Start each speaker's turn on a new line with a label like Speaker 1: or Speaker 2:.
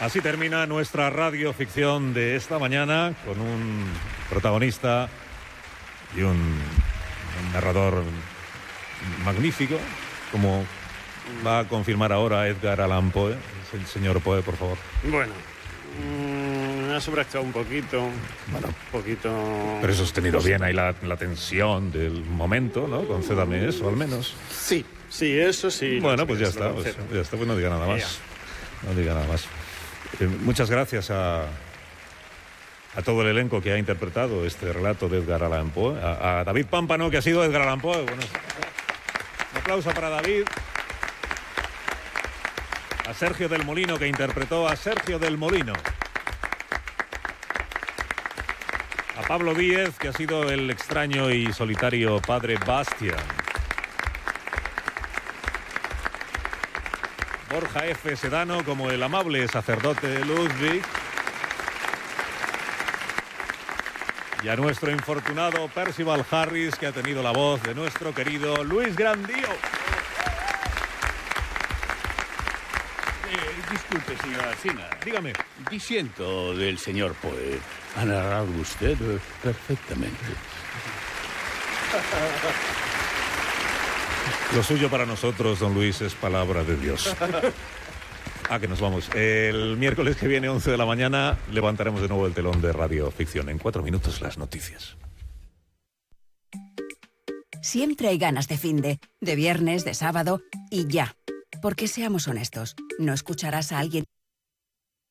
Speaker 1: Así termina nuestra radioficción de esta mañana, con un protagonista y un narrador magnífico, como va a confirmar ahora Edgar Allan Poe. El señor Poe, por favor.
Speaker 2: Bueno, ha sobreactuado un poquito.
Speaker 1: Bueno,
Speaker 2: un poquito.
Speaker 1: pero he sostenido bien ahí la tensión del momento, ¿no? Concédame eso, al menos.
Speaker 2: Sí, eso sí.
Speaker 1: Bueno, pues ya está, pues no diga nada más. No diga nada más. Muchas gracias a todo el elenco que ha interpretado este relato de Edgar Allan Poe, a David Pámpano, que ha sido Edgar Allan Poe. Bueno, un aplauso para David. A Sergio del Molino, que interpretó a Sergio del Molino. A Pablo Díez, que ha sido el extraño y solitario padre Bastian. Borja F. Sedano como el amable sacerdote Ludwig. Y a nuestro infortunado Percival Harris, que ha tenido la voz de nuestro querido Luis Grandío.
Speaker 3: Disculpe, señora Alsina.
Speaker 1: Dígame.
Speaker 3: Disiento del señor Poe. Ha narrado usted perfectamente.
Speaker 1: Lo suyo para nosotros, don Luis, es palabra de Dios. Que nos vamos. El miércoles que viene, 11 de la mañana, levantaremos de nuevo el telón de Radio Ficción. En 4 minutos, las noticias.
Speaker 4: Siempre hay ganas de finde, de viernes, de sábado y ya. Porque seamos honestos, no escucharás a alguien